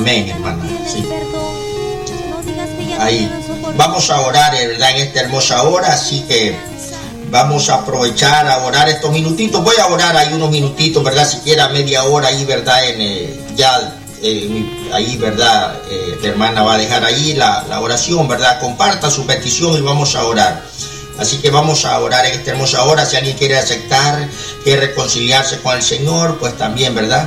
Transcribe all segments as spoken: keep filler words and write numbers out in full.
Amén, hermana. Sí. Ahí. Vamos a orar, ¿verdad? En esta hermosa hora, así que vamos a aprovechar a orar estos minutitos. Voy a orar ahí unos minutitos, ¿verdad? Siquiera media hora ahí, ¿verdad? En, eh, ya eh, ahí, ¿verdad? Eh, la hermana va a dejar ahí la, la oración, ¿verdad? Comparta su petición y vamos a orar. Así que vamos a orar en esta hermosa hora. Si alguien quiere aceptar, quiere reconciliarse con el Señor, pues también, ¿verdad?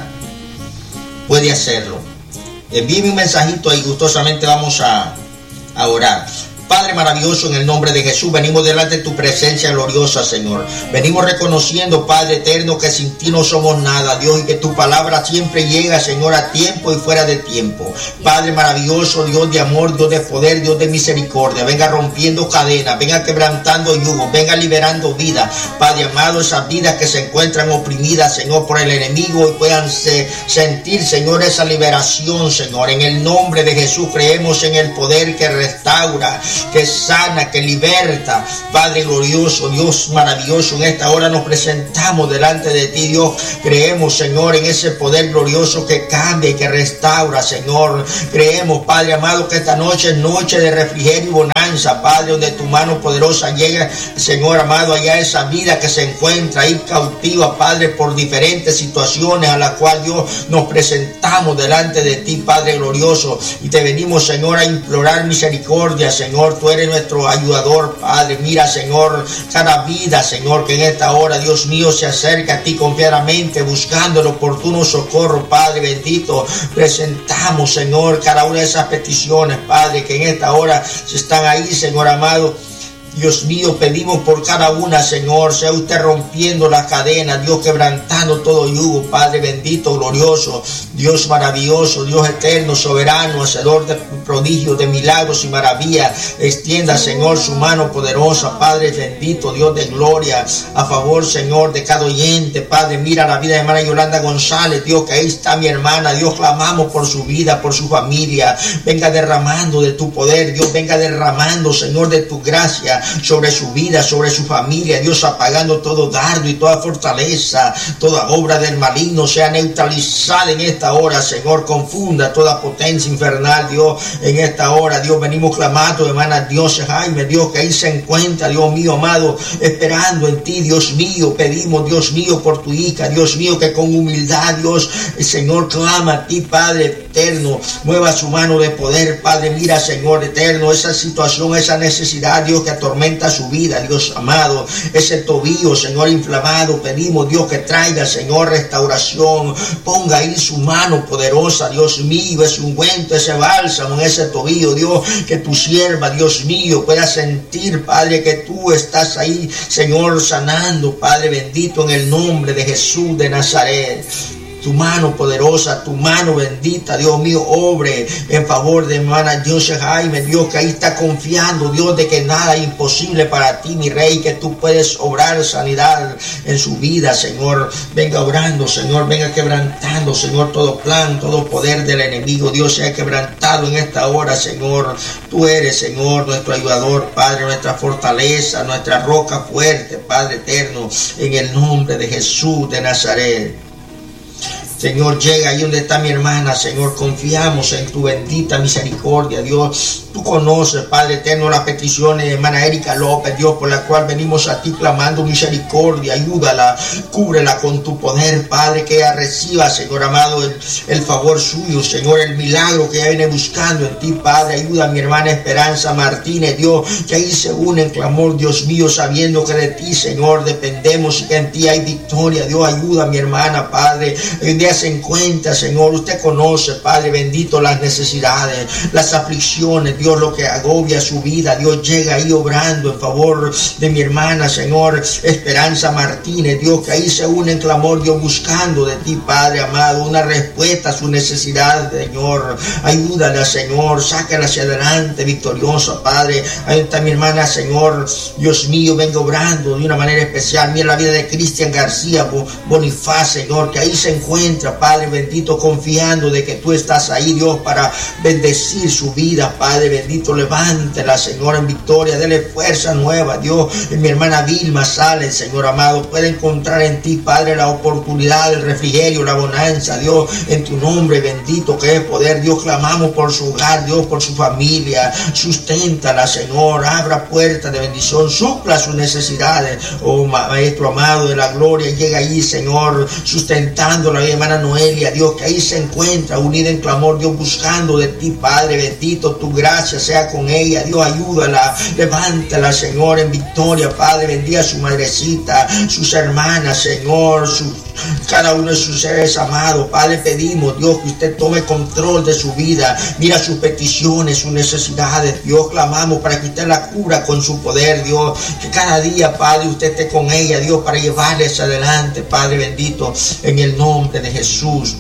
Puede hacerlo. Envíeme un mensajito y gustosamente vamos a, a orar. Padre maravilloso, en el nombre de Jesús, venimos delante de tu presencia gloriosa, Señor. Venimos reconociendo, Padre eterno, que sin ti no somos nada, Dios, y que tu palabra siempre llega, Señor, a tiempo y fuera de tiempo. Padre maravilloso, Dios de amor, Dios de poder, Dios de misericordia, venga rompiendo cadenas, venga quebrantando yugos, venga liberando vidas. Padre amado, esas vidas que se encuentran oprimidas, Señor, por el enemigo, y puedan se, sentir, Señor, esa liberación, Señor. En el nombre de Jesús creemos en el poder que restaura, que sana, que liberta. Padre glorioso, Dios maravilloso, en esta hora nos presentamos delante de ti, Dios. Creemos, Señor, en ese poder glorioso que cambia y que restaura, Señor. Creemos, Padre amado, que esta noche es noche de refrigerio y bonanza, Padre, donde tu mano poderosa llega, Señor amado, allá esa vida que se encuentra ahí cautiva, Padre, por diferentes situaciones a las cuales, Dios, nos presentamos delante de ti, Padre glorioso, y te venimos, Señor, a implorar misericordia, Señor. Tú eres nuestro ayudador, Padre. Mira, Señor, cada vida, Señor, que en esta hora, Dios mío, se acerca a ti confiadamente, buscando el oportuno socorro, Padre bendito. Presentamos, Señor, cada una de esas peticiones, Padre, que en esta hora se están ahí, Señor amado. Dios mío, pedimos por cada una, Señor, sea usted rompiendo las cadenas, Dios, quebrantando todo yugo, Padre bendito, glorioso, Dios maravilloso, Dios eterno, soberano, hacedor de prodigios, de milagros y maravillas. Extienda, Señor, su mano poderosa, Padre bendito, Dios de gloria, a favor, Señor, de cada oyente, Padre. Mira la vida de hermana Yolanda González, Dios, que ahí está mi hermana, Dios, clamamos por su vida, por su familia. Venga derramando de tu poder, Dios, venga derramando, Señor, de tu gracia sobre su vida, sobre su familia, Dios, apagando todo dardo y toda fortaleza, toda obra del maligno sea neutralizada en esta hora, Señor. Confunda toda potencia infernal, Dios, en esta hora, Dios. Venimos clamando, hermana Dios, Jaime, Dios, que ahí se encuentra, Dios mío amado, esperando en ti, Dios mío. Pedimos, Dios mío, por tu hija, Dios mío, que con humildad, Dios, el Señor, clama a ti, Padre eterno, mueva su mano de poder, Padre. Mira, Señor eterno, esa situación, esa necesidad, Dios, que atormenta su vida, Dios amado, ese tobillo, Señor, inflamado. Pedimos, Dios, que traiga, Señor, restauración. Ponga ahí su mano poderosa, Dios mío, ese ungüento, ese bálsamo en ese tobillo, Dios, que tu sierva, Dios mío, pueda sentir, Padre, que tú estás ahí, Señor, sanando, Padre bendito, en el nombre de Jesús de Nazaret. Tu mano poderosa, tu mano bendita, Dios mío, obre en favor de hermana Dios Jaime, Dios, que ahí está confiando, Dios, de que nada es imposible para ti, mi Rey, que tú puedes obrar sanidad en su vida, Señor. Venga obrando, Señor, venga quebrantando, Señor, todo plan, todo poder del enemigo, Dios, sea quebrantado en esta hora, Señor. Tú eres, Señor, nuestro ayudador, Padre, nuestra fortaleza, nuestra roca fuerte, Padre eterno, en el nombre de Jesús de Nazaret. Señor, llega ahí donde está mi hermana, Señor, confiamos en tu bendita misericordia, Dios. Tú conoces, Padre eterno, las peticiones de hermana Erika López, Dios, por la cual venimos a ti clamando misericordia. Ayúdala, cúbrela con tu poder, Padre, que ella reciba, Señor amado, el, el favor suyo, Señor, el milagro que ella viene buscando en ti, Padre. Ayuda a mi hermana Esperanza Martínez, Dios, que ahí se une en clamor, Dios mío, sabiendo que de ti, Señor, dependemos y que en ti hay victoria. Dios, ayuda a mi hermana, Padre. Hoy en día se encuentra, Señor, usted conoce, Padre bendito, las necesidades, las aflicciones, Dios, lo que agobia su vida. Dios, llega ahí obrando en favor de mi hermana, Señor, Esperanza Martínez, Dios, que ahí se une en clamor, Dios, buscando de ti, Padre amado, una respuesta a su necesidad, Señor. Ayúdala, Señor, sácala hacia adelante, victoriosa, Padre. Ahí está mi hermana, Señor, Dios mío, venga obrando de una manera especial. Mira la vida de Cristian García Bonifaz, Señor, que ahí se encuentra encuentra, Padre bendito, confiando de que tú estás ahí, Dios, para bendecir su vida, Padre bendito. Levántela, Señor, en victoria, dele fuerza nueva, Dios. Y mi hermana Vilma sale, Señor amado, puede encontrar en ti, Padre, la oportunidad, el refrigerio, la bonanza, Dios, en tu nombre bendito que es poder, Dios. Clamamos por su hogar, Dios, por su familia. Susténtala, Señor, abra puertas de bendición, supla sus necesidades, oh Maestro amado de la gloria. Llega ahí, Señor, sustentándola, mi hermana Noelia, Dios, que ahí se encuentra unida en clamor, Dios, buscando de ti, Padre bendito. Tu gracia sea con ella, Dios, ayúdala, levántala, Señor, en victoria, Padre. Bendiga a su madrecita, sus hermanas, Señor, sus, cada uno de sus seres amados, Padre. Pedimos, Dios, que usted tome control de su vida. Mira sus peticiones, sus necesidades, Dios. Clamamos para que usted la cura con su poder, Dios. Que cada día, Padre, usted esté con ella, Dios, para llevarles adelante, Padre bendito, en el nombre de Jesús.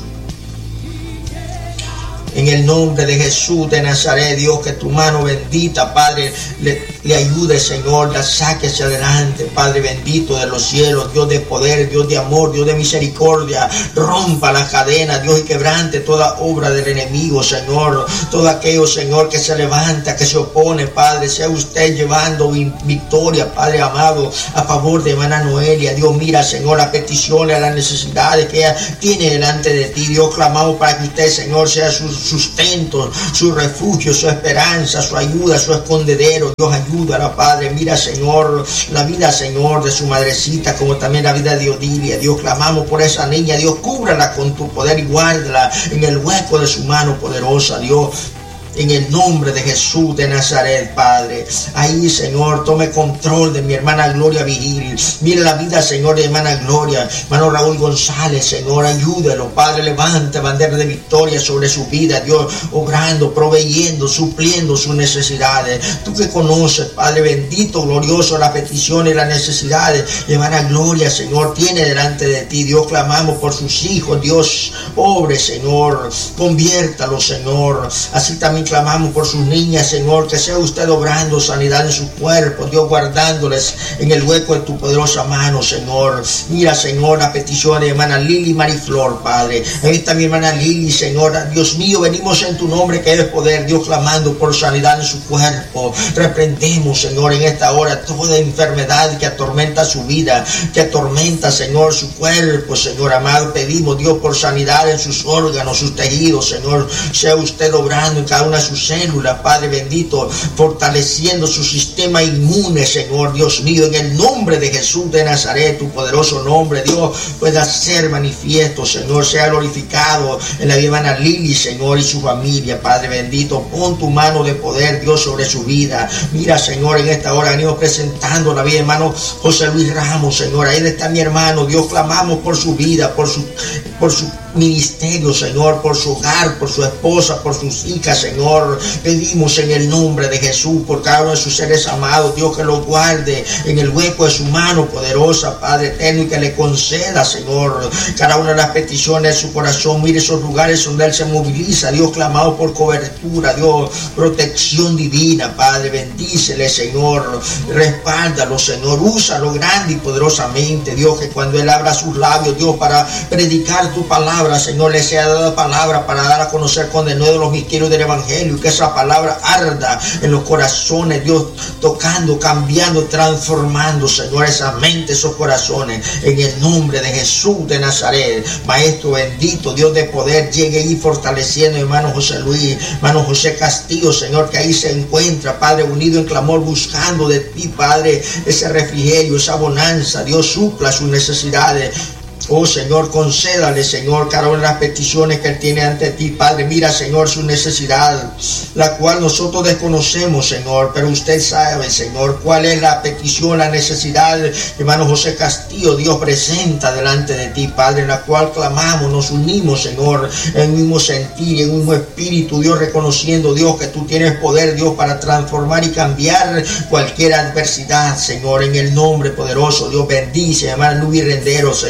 En el nombre de Jesús de Nazaret, Dios, que tu mano bendita, Padre, le, le ayude, Señor, la saque hacia adelante, Padre bendito de los cielos, Dios de poder, Dios de amor, Dios de misericordia. Rompa las cadenas, Dios, y quebrante toda obra del enemigo, Señor. Todo aquello, Señor, que se levanta, que se opone, Padre, sea usted llevando victoria, Padre amado, a favor de hermana Noelia. Dios, mira, Señor, las peticiones, las necesidades que ella tiene delante de ti, Dios. Clamamos para que usted, Señor, sea su sustento, su refugio, su esperanza, su ayuda, su escondedero. Dios, ayúdala, Padre. Mira, Señor, la vida, Señor, de su madrecita, como también la vida de Odilia. Dios, clamamos por esa niña. Dios, cúbrala con tu poder y guárdala en el hueco de su mano poderosa, Dios. En el nombre de Jesús de Nazaret, Padre. Ahí, Señor, tome control de mi hermana Gloria Vigil. Mire la vida, Señor, de hermana Gloria. Hermano Raúl González, Señor, ayúdalo, Padre. Levante bandera de victoria sobre su vida, Dios, obrando, proveyendo, supliendo sus necesidades. Tú que conoces, Padre bendito, glorioso, las peticiones y las necesidades de hermana Gloria, Señor, tiene delante de ti. Dios, clamamos por sus hijos, Dios, obre, Señor, conviértalo, Señor. Así también clamamos por sus niñas, Señor, que sea usted obrando sanidad en su cuerpo, Dios, guardándoles en el hueco de tu poderosa mano, Señor. Mira, Señor, la petición de hermana Lili Mariflor, Padre. Ahí está mi hermana Lili, Señor. Dios mío, venimos en tu nombre que es poder, Dios, clamando por sanidad en su cuerpo. Reprendemos, Señor, en esta hora toda enfermedad que atormenta su vida, que atormenta, Señor, su cuerpo, Señor amado. Pedimos, Dios, por sanidad en sus órganos, sus tejidos, Señor. Sea usted obrando en cada una a sus células, Padre bendito, fortaleciendo su sistema inmune, Señor, Dios mío, en el nombre de Jesús de Nazaret, tu poderoso nombre, Dios, pueda ser manifiesto, Señor, sea glorificado en la hermana Lili, Señor, y su familia, Padre bendito. Pon tu mano de poder, Dios, sobre su vida. Mira, Señor, en esta hora venimos presentando la vida, hermano José Luis Ramos, Señor. Ahí está mi hermano, Dios, clamamos por su vida, por su, por su ministerio, Señor, por su hogar, por su esposa, por sus hijas, Señor. Pedimos en el nombre de Jesús por cada uno de sus seres amados, Dios, que los guarde en el hueco de su mano poderosa, Padre eterno, y que le conceda, Señor, cada una de las peticiones de su corazón. Mire esos lugares donde Él se moviliza, Dios, clamado por cobertura, Dios, protección divina, Padre, bendícele, Señor, respáldalo, Señor, úsalo grande y poderosamente, Dios, que cuando Él abra sus labios, Dios, para predicar tu palabra, Señor, le sea dada palabra para dar a conocer con denuedo los misterios del Evangelio, y que esa palabra arda en los corazones, Dios, tocando, cambiando, transformando, Señor, esas mentes, esos corazones, en el nombre de Jesús de Nazaret. Maestro bendito, Dios de poder, llegue ahí fortaleciendo, hermano José Luis, hermano José Castillo, Señor, que ahí se encuentra, Padre, unido en clamor, buscando de ti, Padre, ese refrigerio, esa bonanza. Dios, supla sus necesidades. Oh Señor, concédale, Señor, cada una de las peticiones que Él tiene ante ti, Padre. Mira, Señor, su necesidad, la cual nosotros desconocemos, Señor, pero usted sabe, Señor, cuál es la petición, la necesidad, hermano José Castillo. Dios, presenta delante de ti, Padre, en la cual clamamos, nos unimos, Señor, en un mismo sentir, en un mismo espíritu, Dios, reconociendo, Dios, que tú tienes poder, Dios, para transformar y cambiar cualquier adversidad, Señor, en el nombre poderoso. Dios, bendice, hermano Luis Rendero, Señor,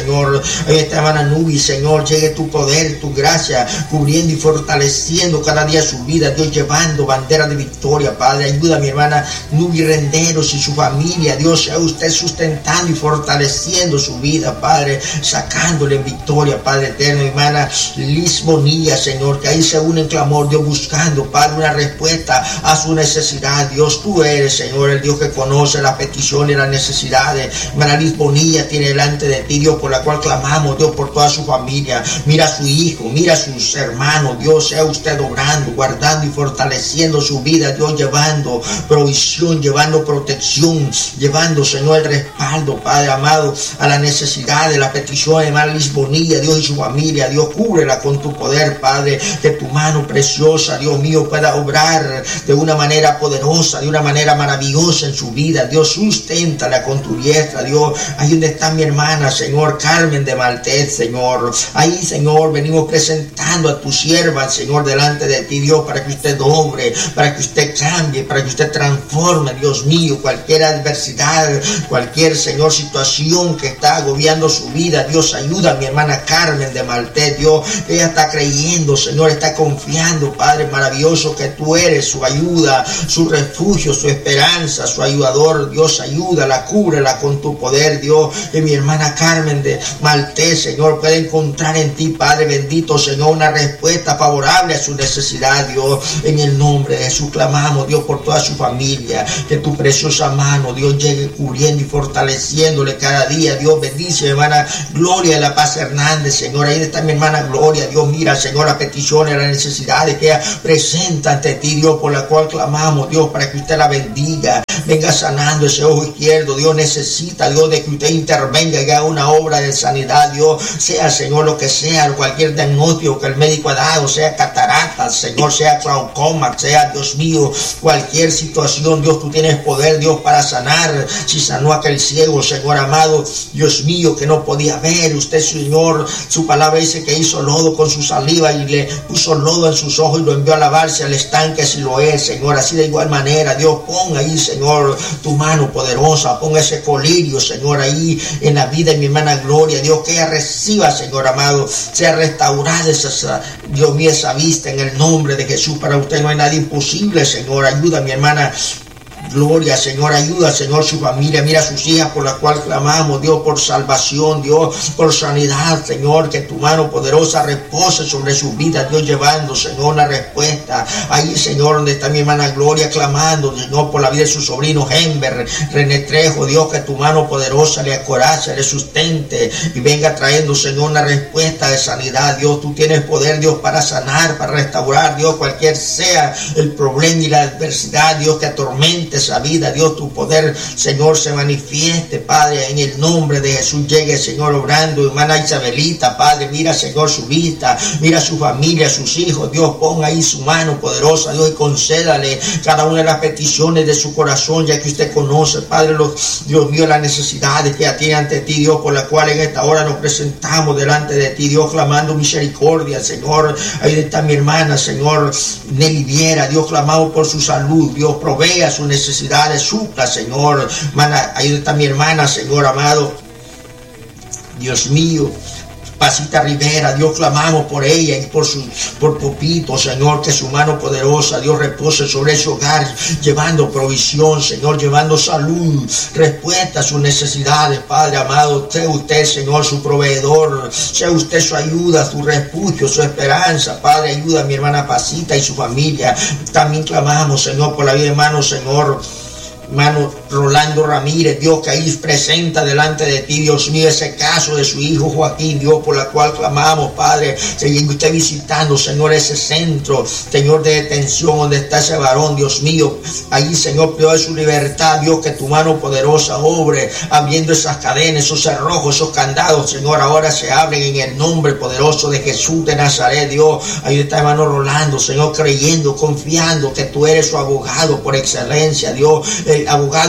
Ahí está hermana Nubi, Señor, llegue tu poder, tu gracia, cubriendo y fortaleciendo cada día su vida, Dios, llevando bandera de victoria, Padre. Ayuda a mi hermana Nubi Renderos y su familia, Dios, sea usted sustentando y fortaleciendo su vida, Padre, sacándole en victoria, Padre eterno. Hermana Liz Bonilla, Señor, que ahí se une en clamor, Dios, buscando, Padre, una respuesta a su necesidad. Dios, tú eres, Señor, el Dios que conoce las peticiones y las necesidades. Hermana Liz Bonilla tiene delante de ti, Dios, por la cual clamamos, Dios, por toda su familia. Mira a su hijo, mira a sus hermanos, Dios, sea usted obrando, guardando y fortaleciendo su vida, Dios, llevando provisión, llevando protección, llevando, Señor, el respaldo, Padre amado, a la necesidad de la petición de hermana Liz Bonilla, Dios, y su familia. Dios, cúbrela con tu poder, Padre, que tu mano preciosa, Dios mío, pueda obrar de una manera poderosa, de una manera maravillosa en su vida. Dios, susténtala con tu diestra, Dios. Ahí donde está mi hermana, Señor, Carmen de Maltés, Señor. Ahí, Señor, venimos presentando a tu sierva, Señor, delante de ti, Dios, para que usted obre, para que usted cambie, para que usted transforme, Dios mío, cualquier adversidad, cualquier, Señor, situación que está agobiando su vida. Dios, ayuda a mi hermana Carmen de Maltés, Dios. Ella está creyendo, Señor, está confiando, Padre maravilloso, que tú eres su ayuda, su refugio, su esperanza, su ayudador. Dios, ayúdala, cúbrela con tu poder, Dios. Que mi hermana Carmen de Maltés, Señor, pueda encontrar en ti, Padre bendito, Señor, una respuesta favorable a su necesidad, Dios. En el nombre de Jesús clamamos, Dios, por toda su familia, que tu preciosa mano, Dios, llegue cubriendo y fortaleciéndole cada día. Dios, bendice mi hermana Gloria de la Paz Hernández, Señor. Ahí está mi hermana Gloria, Dios, mira, Señor, las peticiones, las necesidades que ella presenta ante ti, Dios, por la cual clamamos, Dios, para que usted la bendiga, venga sanando ese ojo izquierdo. Dios, necesita, Dios, de que usted intervenga y haga una obra de sanidad, Dios, sea, Señor, lo que sea, cualquier diagnóstico que el médico ha dado, sea catarata, Señor, sea glaucoma, sea, Dios mío, cualquier situación, Dios, tú tienes poder, Dios, para sanar. Si sanó a aquel ciego, Señor amado, Dios mío, que no podía ver, usted, Señor, su palabra dice que hizo lodo con su saliva y le puso lodo en sus ojos y lo envió a lavarse al estanque, si lo es, Señor. Así de igual manera, Dios, ponga ahí, Señor, tu mano poderosa, ponga ese colirio, Señor, ahí en la vida de mi hermana Gloria, Dios, que ella reciba, Señor amado, sea restaurada esa, Dios mío, esa vista en el nombre de Jesús. Para usted no hay nada imposible, Señor. Ayuda a mi hermana Gloria, Señor, ayuda, Señor, su familia. Mira a sus hijas por las cuales clamamos, Dios, por salvación, Dios, por sanidad, Señor, que tu mano poderosa repose sobre sus vidas, Dios, llevando, Señor, la respuesta. Ahí, Señor, donde está mi hermana Gloria, clamando, Señor, por la vida de su sobrino Hember, René Trejo, Dios, que tu mano poderosa le acorace, le sustente y venga trayendo, Señor, una respuesta de sanidad. Dios, tú tienes poder, Dios, para sanar, para restaurar, Dios, cualquier sea el problema y la adversidad, Dios, que atormente esa vida. Dios, tu poder, Señor, se manifieste, Padre, en el nombre de Jesús. Llegue, Señor, obrando. Hermana Isabelita, Padre, mira, Señor, su vista, mira su familia, sus hijos. Dios, ponga ahí su mano poderosa, Dios, y concédale cada una de las peticiones de su corazón, ya que usted conoce, Padre, los, Dios mío, las necesidades que tiene ante ti, Dios, por la cual en esta hora nos presentamos delante de ti, Dios, clamando misericordia, Señor. Ahí está mi hermana, Señor, Nelly Viera, Dios, clamamos por su salud, Dios, provea su necesidad. Necesidades, supla, Señor. Hermana, ahí está mi hermana, Señor amado, Dios mío, Pasita Rivera, Dios, clamamos por ella y por su por Popito, Señor, que su mano poderosa, Dios, repose sobre su hogar, llevando provisión, Señor, llevando salud, respuesta a sus necesidades, Padre amado. Sea usted, Señor, su proveedor, sea usted su ayuda, su refugio, su esperanza, Padre. Ayuda a mi hermana Pasita y su familia. También clamamos, Señor, por la vida de hermano, Señor, hermano Rolando Ramírez, Dios, que ahí presenta delante de ti, Dios mío, ese caso de su hijo Joaquín, Dios, por la cual clamamos, Padre. Seguimos usted visitando, Señor, ese centro, Señor, de detención donde está ese varón, Dios mío. Ahí, Señor, pido de su libertad, Dios, que tu mano poderosa obre, abriendo esas cadenas, esos cerrojos, esos candados, Señor, ahora se abren en el nombre poderoso de Jesús de Nazaret, Dios. Ahí está hermano Rolando, Señor, creyendo, confiando que tú eres su abogado por excelencia, Dios, el abogado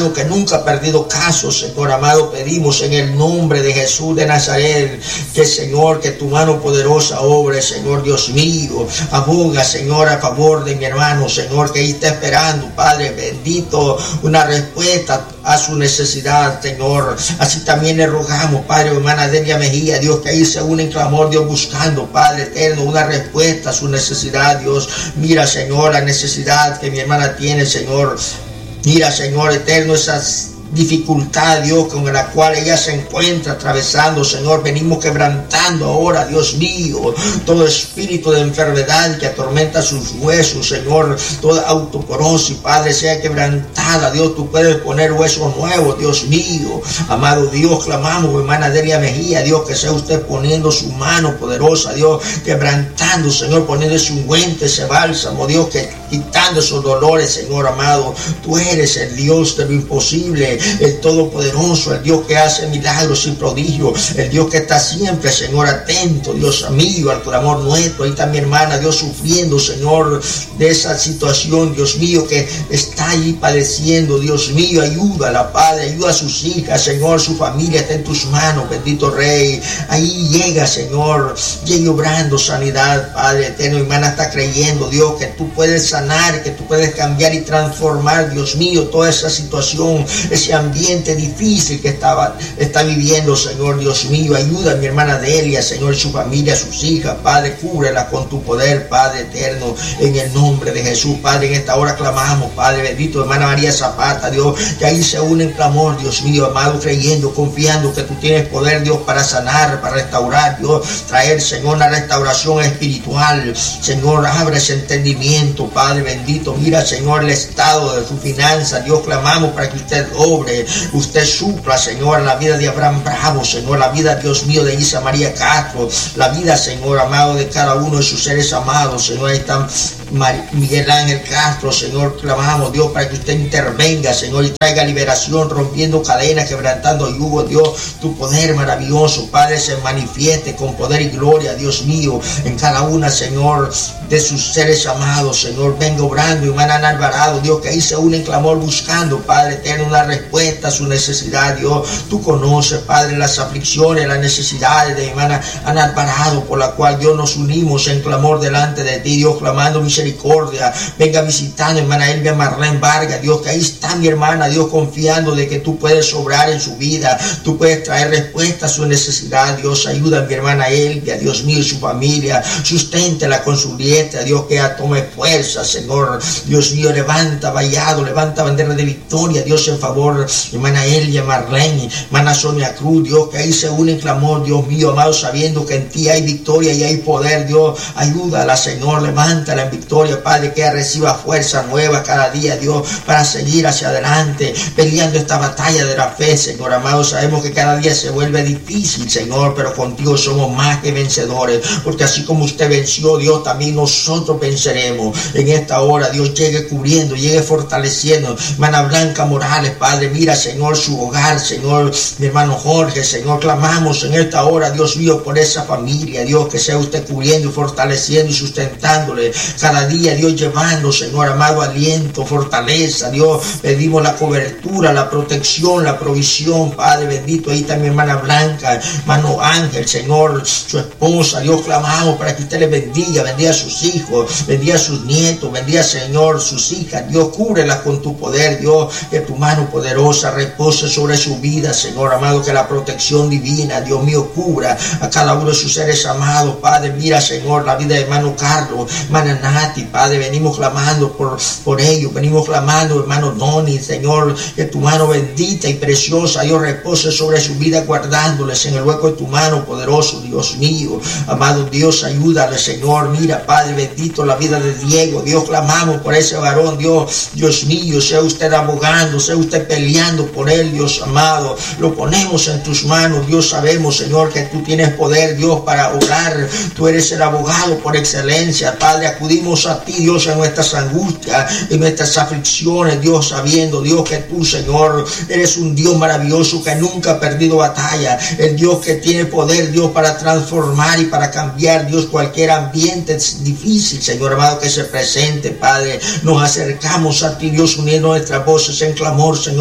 amado, que nunca ha perdido caso, Señor amado, pedimos en el nombre de Jesús de Nazaret, que Señor, que tu mano poderosa obre, Señor Dios mío, aboga, Señor, a favor de mi hermano, Señor, que ahí está esperando, Padre bendito, una respuesta a su necesidad, Señor. Así también le rogamos, Padre, hermana Delia Mejía, Dios, que ahí se une en clamor, Dios, buscando, Padre eterno, una respuesta a su necesidad, Dios. Mira, Señor, la necesidad que mi hermana tiene, Señor. Mira, Señor eterno, esas dificultad, Dios, con la cual ella se encuentra atravesando, Señor. Venimos quebrantando ahora, Dios mío, todo espíritu de enfermedad que atormenta sus huesos, Señor. Toda autoporosis, Padre, sea quebrantada, Dios. Tú puedes poner huesos nuevos, Dios mío. Amado Dios, clamamos, hermana Delia Mejía, Dios, que sea usted poniendo su mano poderosa, Dios, quebrantando, Señor, poniendo su ungüento, ese bálsamo, Dios, que quitando esos dolores, Señor amado. Tú eres el Dios de lo imposible, el Todopoderoso, el Dios que hace milagros y prodigios, el Dios que está siempre, Señor, atento, Dios amigo, al clamor nuestro. Ahí está mi hermana, Dios, sufriendo, Señor, de esa situación, Dios mío, que está ahí padeciendo, Dios mío. Ayúdala, Padre, ayuda a sus hijas, Señor, su familia está en tus manos, bendito Rey. Ahí llega, Señor, llega obrando sanidad, Padre eterno. Mi hermana está creyendo, Dios, que tú puedes sanar, que tú puedes cambiar y transformar, Dios mío, toda esa situación, ese ambiente difícil que estaba, está viviendo, Señor Dios mío. Ayuda a mi hermana Delia, Señor, su familia, sus hijas, Padre, cúbrela con tu poder, Padre eterno, en el nombre de Jesús, Padre. En esta hora clamamos, Padre bendito, hermana María Zapata, Dios, que ahí se une en clamor, Dios mío, amado, creyendo, confiando que tú tienes poder, Dios, para sanar, para restaurar, Dios, traer, Señor, una restauración espiritual. Señor, abre ese entendimiento, Padre bendito. Mira, Señor, el estado de su finanza, Dios, clamamos para que usted obre, usted supla, Señor, la vida de Abraham Bravo, Señor, la vida, Dios mío, de Isa María Castro, la vida, Señor, amado, de cada uno de sus seres amados, Señor. Ahí están Miguel Ángel Castro, Señor, clamamos, Dios, para que usted intervenga, Señor, y traiga liberación, rompiendo cadenas, quebrantando yugos, Dios. Tu poder maravilloso, Padre, se manifieste con poder y gloria, Dios mío, en cada una, Señor, de sus seres amados, Señor. Venga obrando, hermana Ana Alvarado, Dios, que ahí se une en clamor buscando, Padre, tener una respuesta a su necesidad, Dios. Tú conoces, Padre, las aflicciones, las necesidades de hermana Ana Alvarado, por la cual, Dios, nos unimos en clamor delante de ti, Dios, clamando misericordia. Venga visitando, hermana Elvia Marlene Vargas, Dios, que ahí está mi hermana, Dios, confiando de que tú puedes obrar en su vida, tú puedes traer respuesta a su necesidad, Dios. Ayuda a mi hermana Elvia, Dios mío, y su familia, susténtela con su dieta, Dios, que ella tome fuerza, Señor, Dios mío. Levanta vallado, levanta bandera de victoria, Dios, en favor, hermana Elia Marlene, hermana Sonia Cruz, Dios, que ahí se une en clamor, Dios mío, amado, sabiendo que en ti hay victoria y hay poder, Dios. Ayúdala, Señor, levántala en victoria, Padre, que ella reciba fuerza nueva cada día, Dios, para seguir hacia adelante, peleando esta batalla de la fe, Señor, amado. Sabemos que cada día se vuelve difícil, Señor, pero contigo somos más que vencedores, porque así como usted venció, Dios, también nosotros venceremos. En esta hora, Dios, llegue cubriendo, llegue fortaleciendo, hermana Blanca Morales, Padre, mira, Señor, su hogar, Señor, mi hermano Jorge, Señor, clamamos en esta hora, Dios mío, por esa familia, Dios, que sea usted cubriendo y fortaleciendo y sustentándole cada día, Dios, llevando, Señor amado, aliento, fortaleza, Dios. Pedimos la cobertura, la protección, la provisión, Padre bendito. Ahí está mi hermana Blanca, hermano Ángel, Señor, su esposa, Dios, clamamos para que usted le bendiga, bendiga a sus hijos, bendiga a sus nietos, bendiga, Señor, sus hijas, Dios, cúbrelas con tu poder, Dios, que tu mano poderosa repose sobre su vida, Señor amado, que la protección divina, Dios mío, cubra a cada uno de sus seres amados, Padre. Mira, Señor, la vida de hermano Carlos, hermana Nati, Padre, venimos clamando por, por ellos, venimos clamando, hermano Donny, Señor, que tu mano bendita y preciosa, Dios, repose sobre su vida, guardándoles en el hueco de tu mano poderoso, Dios mío, amado Dios, ayúdale, Señor. Mira, Padre bendito, la vida de Diego, Dios, clamamos por ese varón, Dios, Dios mío, sea usted abogando, sea usted peleando por él, Dios amado, lo ponemos en tus manos, Dios. Sabemos, Señor, que tú tienes poder, Dios, para orar, tú eres el abogado por excelencia, Padre. Acudimos a ti, Dios, en nuestras angustias, en nuestras aflicciones, Dios, sabiendo, Dios, que tú, Señor, eres un Dios maravilloso que nunca ha perdido batalla, el Dios que tiene poder, Dios, para transformar y para cambiar, Dios, cualquier ambiente difícil, Señor amado, que se presente, Padre. Nos acercamos a ti, Dios, uniendo nuestras voces en clamor, Señor,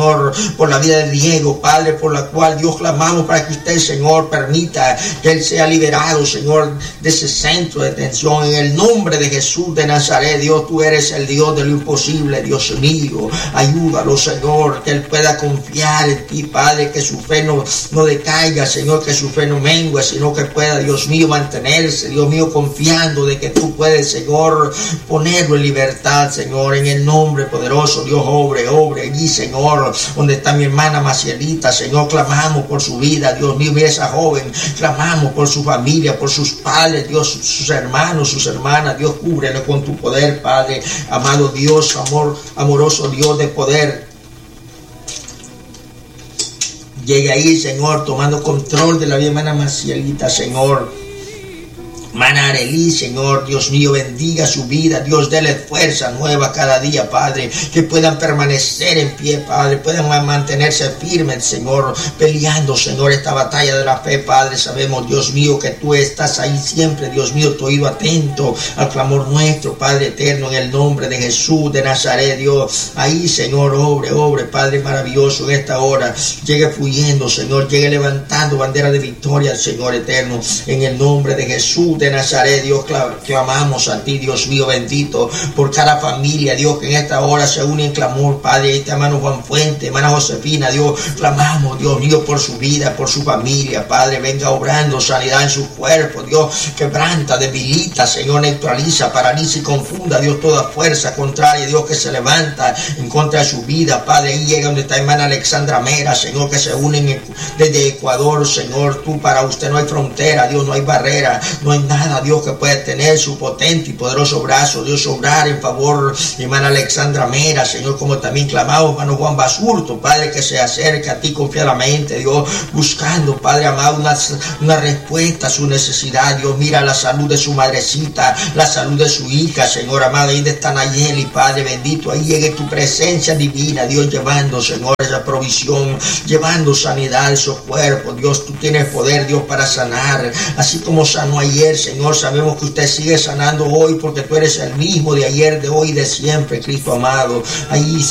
Señor, por la vida de Diego, Padre, por la cual, Dios, clamamos para que usted, Señor, permita que él sea liberado, Señor, de ese centro de detención. En el nombre de Jesús de Nazaret, Dios, tú eres el Dios de lo imposible, Dios mío. Ayúdalo, Señor, que él pueda confiar en ti, Padre, que su fe no, no decaiga, Señor, que su fe no mengue, sino que pueda, Dios mío, mantenerse, Dios mío, confiando de que tú puedes, Señor, ponerlo en libertad, Señor, en el nombre poderoso, Dios, obre, obre allí, Señor, donde está mi hermana Macielita, Señor, clamamos por su vida, Dios mío, mira esa joven, clamamos por su familia, por sus padres, Dios, sus hermanos, sus hermanas, Dios, cúbrele con tu poder, Padre, amado Dios, amor, amoroso Dios de poder. Llegue ahí, Señor, tomando control de la vida, hermana Macielita, Señor. Hermana Arely, Señor, Dios mío, bendiga su vida, Dios, déle fuerza nueva cada día, Padre, que puedan permanecer en pie, Padre, puedan mantenerse firmes, Señor, peleando, Señor, esta batalla de la fe, Padre. Sabemos, Dios mío, que tú estás ahí siempre, Dios mío, tu oído atento al clamor nuestro, Padre eterno, en el nombre de Jesús de Nazaret, Dios, ahí, Señor, obre, obre, Padre maravilloso, en esta hora, llegue fluyendo, Señor, llegue levantando bandera de victoria, Señor eterno, en el nombre de Jesús de Nazaret, Dios, clamamos a ti, Dios mío bendito, por cada familia, Dios, que en esta hora se une en clamor, Padre. Ahí está hermano Juan Fuente, hermana Josefina, Dios, clamamos, Dios mío, por su vida, por su familia, Padre, venga obrando sanidad en su cuerpo, Dios, quebranta, debilita, Señor, neutraliza, paraliza y confunda, Dios, toda fuerza contraria, Dios, que se levanta en contra de su vida, Padre. Ahí llega donde está hermana Alexandra Mera, Señor, que se unen desde Ecuador, Señor, tú, para usted no hay frontera, Dios, no hay barrera, no hay nada, Dios, que puede tener su potente y poderoso brazo, Dios, obrar en favor de hermana Alexandra Mera, Señor, como también clamamos, hermano Juan Basurto, Padre, que se acerque a ti confiadamente, Dios, buscando, Padre amado, una, una respuesta a su necesidad, Dios, mira la salud de su madrecita, la salud de su hija, Señor amado, ahí está Nayeli, Padre bendito, ahí llegue tu presencia divina, Dios, llevando, Señor, esa provisión, llevando sanidad a esos cuerpos, Dios, tú tienes poder, Dios, para sanar, así como sanó ayer, Señor, sabemos que usted sigue sanando hoy porque tú eres el mismo de ayer, de hoy y de siempre, Cristo amado. Ahí